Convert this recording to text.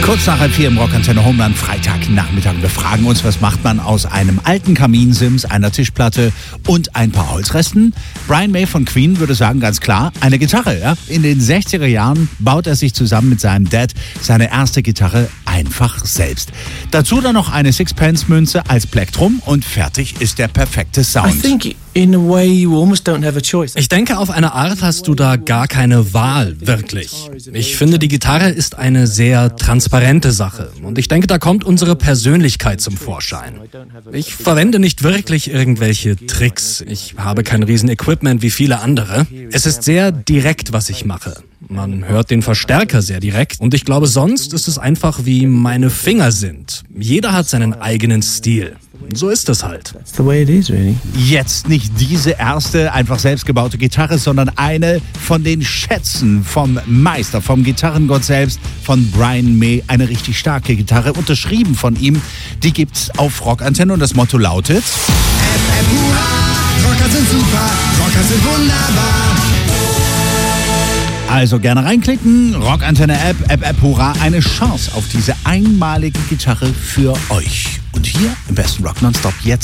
Kurz nach 4 im Rockantenne Homeland, Freitagnachmittag. Wir fragen uns, was macht man aus einem alten Kaminsims, einer Tischplatte und ein paar Holzresten? Brian May von Queen würde sagen, ganz klar, eine Gitarre. Ja? In den 60er Jahren baut er sich zusammen mit seinem Dad seine erste Gitarre einfach selbst. Dazu dann noch eine Sixpence-Münze als Plektrum und fertig ist der perfekte Sound. Ich denke, auf eine Art hast du da gar keine Wahl, wirklich. Ich finde, die Gitarre ist eine sehr transparente Sache. Und ich denke, da kommt unsere Persönlichkeit zum Vorschein. Ich verwende nicht wirklich irgendwelche Tricks. Ich habe kein Riesen-Equipment wie viele andere. Es ist sehr direkt, was ich mache. Man hört den Verstärker sehr direkt. Und ich glaube, sonst ist es einfach, wie meine Finger sind. Jeder hat seinen eigenen Stil. So ist es halt. Jetzt nicht diese erste, einfach selbstgebaute Gitarre, sondern eine von den Schätzen vom Meister, vom Gitarrengott selbst, von Brian May. Eine richtig starke Gitarre, unterschrieben von ihm. Die gibt's auf Rockantenne und das Motto lautet: Hurra, Rocker sind super, Rocker sind wunderbar. Also gerne reinklicken, Rockantenne-App, hurra, eine Chance auf diese einmalige Gitarre für euch. Und hier im besten Rock Nonstop jetzt